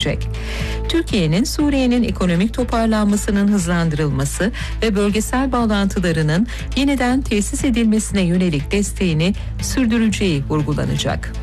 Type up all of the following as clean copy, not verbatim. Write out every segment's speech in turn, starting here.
Türkiye'nin Suriye'nin ekonomik toparlanmasının hızlandırılması ve bölgesel bağlantılarının yeniden tesis edilmesine yönelik desteğini sürdüreceği vurgulanacak.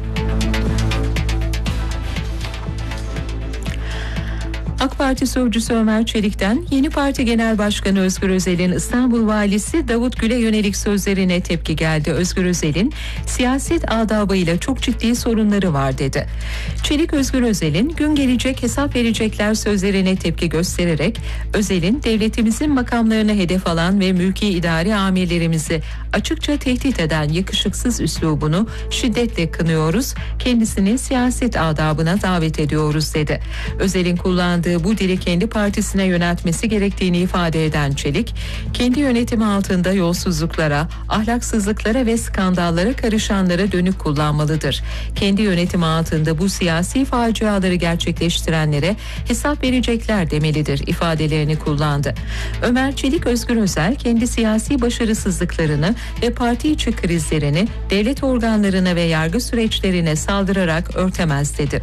AK Parti sözcüsü Ömer Çelik'ten yeni parti genel başkanı Özgür Özel'in İstanbul valisi Davut Gül'e yönelik sözlerine tepki geldi. Özgür Özel'in siyaset adabıyla çok ciddi sorunları var dedi. Çelik, Özgür Özel'in gün gelecek hesap verecekler sözlerine tepki göstererek Özel'in devletimizin makamlarını hedef alan ve mülki idari amirlerimizi açıkça tehdit eden yakışıksız üslubunu şiddetle kınıyoruz, kendisini siyaset adabına davet ediyoruz dedi. Özel'in kullandığı bu dili kendi partisine yöneltmesi gerektiğini ifade eden Çelik, kendi yönetimi altında yolsuzluklara, ahlaksızlıklara ve skandallara karışanlara dönük kullanmalıdır. Kendi yönetimi altında bu siyasi faciaları gerçekleştirenlere hesap verecekler demelidir ifadelerini kullandı. Ömer Çelik, Özgür Özel kendi siyasi başarısızlıklarını ve parti içi krizlerini devlet organlarına ve yargı süreçlerine saldırarak örtemez dedi.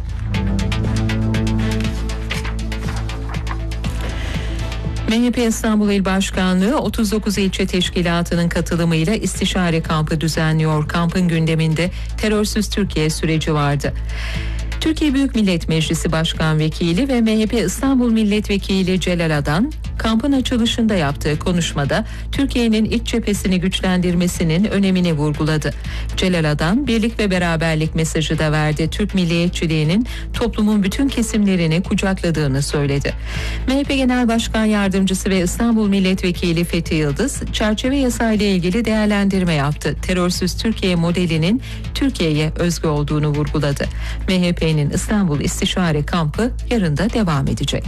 MHP İstanbul İl Başkanlığı 39 ilçe teşkilatının katılımıyla istişare kampı düzenliyor. Kampın gündeminde terörsüz Türkiye süreci vardı. Türkiye Büyük Millet Meclisi Başkan Vekili ve MHP İstanbul Milletvekili Celal Adan, kampın açılışında yaptığı konuşmada Türkiye'nin iç cephesini güçlendirmesinin önemini vurguladı. Celal Adan, birlik ve beraberlik mesajı da verdi. Türk milliyetçiliğinin toplumun bütün kesimlerini kucakladığını söyledi. MHP Genel Başkan Yardımcısı ve İstanbul Milletvekili Fethi Yıldız, çerçeve yasayla ilgili değerlendirme yaptı. Terörsüz Türkiye modelinin Türkiye'ye özgü olduğunu vurguladı. MHP'nin İstanbul İstişare Kampı yarın da devam edecek.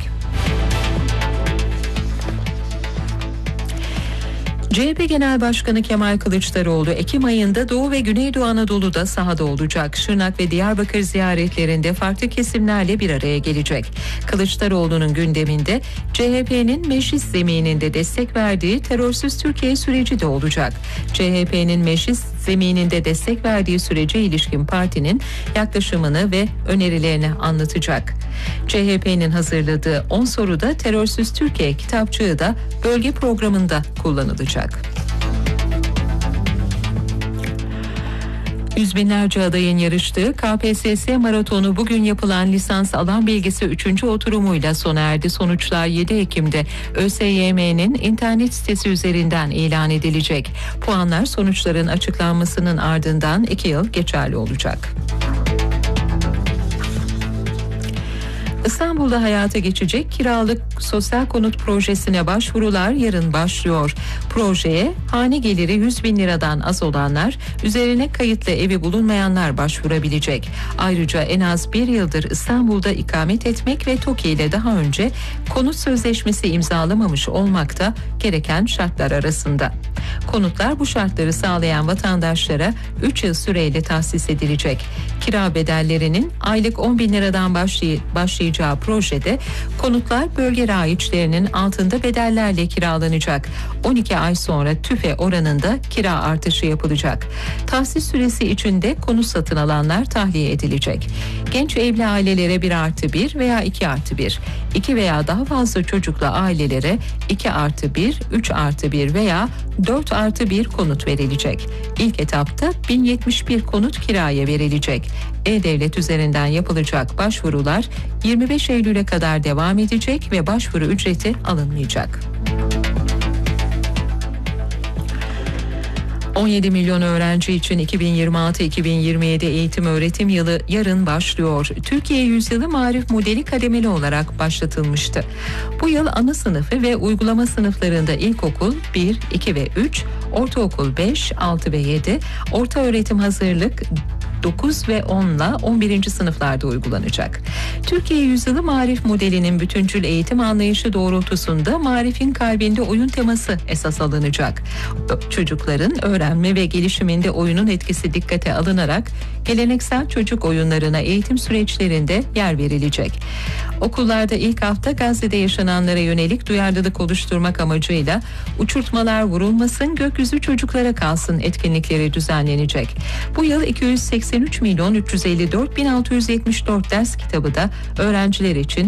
CHP Genel Başkanı Kemal Kılıçdaroğlu Ekim ayında Doğu ve Güneydoğu Anadolu'da sahada olacak. Şırnak ve Diyarbakır ziyaretlerinde farklı kesimlerle bir araya gelecek. Kılıçdaroğlu'nun gündeminde CHP'nin meclis zemininde destek verdiği terörsüz Türkiye süreci de olacak. CHP'nin meclis zemininde destek verdiği sürece ilişkin partinin yaklaşımını ve önerilerini anlatacak. CHP'nin hazırladığı 10 soruda terörsüz Türkiye kitapçığı da bölge programında kullanılacak. Yüz binlerce adayın yarıştığı KPSS maratonu bugün yapılan lisans alan bilgisi 3. oturumuyla sona erdi. Sonuçlar 7 Ekim'de ÖSYM'nin internet sitesi üzerinden ilan edilecek. Puanlar sonuçların açıklanmasının ardından 2 yıl geçerli olacak. İstanbul'da hayata geçecek kiralık sosyal konut projesine başvurular yarın başlıyor. Projeye hane geliri 100 bin liradan az olanlar, üzerine kayıtlı evi bulunmayanlar başvurabilecek. Ayrıca en az bir yıldır İstanbul'da ikamet etmek ve TOKİ ile daha önce konut sözleşmesi imzalamamış olmak da gereken şartlar arasında. Konutlar bu şartları sağlayan vatandaşlara 3 yıl süreyle tahsis edilecek. Kira bedellerinin aylık 10 bin liradan başlayacağı projede konutlar bölge raiçlerinin altında bedellerle kiralanacak. 12 ay sonra tüfe oranında kira artışı yapılacak. Tahsis süresi içinde konut satın alanlar tahliye edilecek. Genç evli ailelere 1+1 veya 2+1, 2 veya daha fazla çocuklu ailelere 2+1, 3+1 veya 4+1 konut verilecek. İlk etapta 1071 konut kiraya verilecek. E-Devlet üzerinden yapılacak başvurular 25 Eylül'e kadar devam edecek ve başvuru ücreti alınmayacak. 17 milyon öğrenci için 2026-2027 eğitim öğretim yılı yarın başlıyor. Türkiye Yüzyılı Marif modeli kademeli olarak başlatılmıştı. Bu yıl ana sınıfı ve uygulama sınıflarında ilkokul 1, 2 ve 3, ortaokul 5, 6 ve 7, ortaöğretim hazırlık 9 ve 10 ile 11. sınıflarda uygulanacak. Türkiye Yüzyılı Marif modelinin bütüncül eğitim anlayışı doğrultusunda marifin kalbinde oyun teması esas alınacak. Çocukların öğrenme ve gelişiminde oyunun etkisi dikkate alınarak geleneksel çocuk oyunlarına eğitim süreçlerinde yer verilecek. Okullarda ilk hafta Gazze'de yaşananlara yönelik duyarlılık oluşturmak amacıyla uçurtmalar vurulmasın, gökyüzü çocuklara kalsın etkinlikleri düzenlenecek. Bu yıl 280 83.354.674 ders kitabı da öğrenciler için